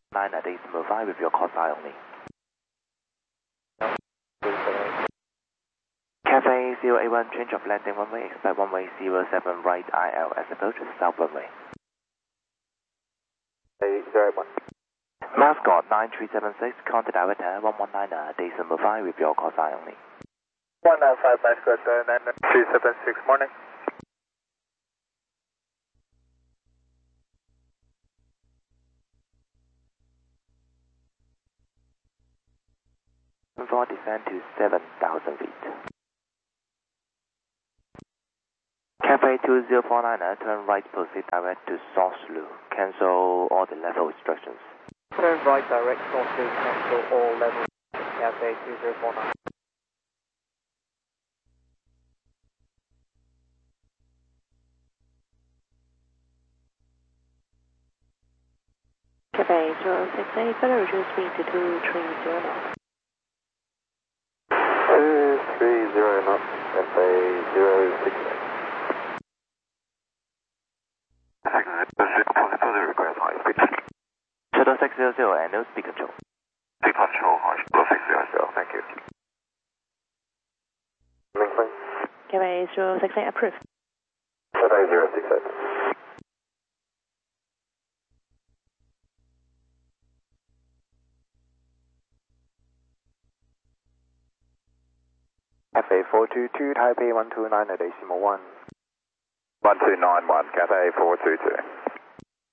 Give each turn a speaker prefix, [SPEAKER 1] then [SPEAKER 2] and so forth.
[SPEAKER 1] 9 at decimal 5 with your call sign only. Cafe 081, change of landing runway, expect runway 07 right ILS approach, south runway.
[SPEAKER 2] 081.
[SPEAKER 1] Mascot 9376, contact director 119 at decimal 5 with your call sign only.
[SPEAKER 2] 195 Mascot 9376, morning.
[SPEAKER 1] For descent to 7,000 feet. Cafe 2049, turn right, proceed direct to Sausalou. Cancel all the level restrictions.
[SPEAKER 2] Turn right direct, Sausalou, cancel all levels. Cafe 2049.
[SPEAKER 3] Cafe 068, better reduce speed to 230 knots.
[SPEAKER 2] 230 knots, Cafe 068.
[SPEAKER 4] Further request high speed.
[SPEAKER 1] Shuttle 600 and no speed control.
[SPEAKER 4] Speed control, Shuttle 600, thank you.
[SPEAKER 3] Cafe 068 approved.
[SPEAKER 2] Cafe 068.
[SPEAKER 5] Cafe 422, Taipei 129 at decimal 1.
[SPEAKER 4] 1291, Cafe 422.